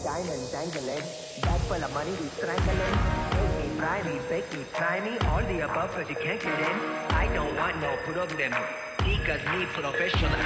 diamond dangling. Bag full of money, we strangling. Make me, fry me, bake me, try me. All the above, cause you can't get in. I don't want no problem. Because me professional.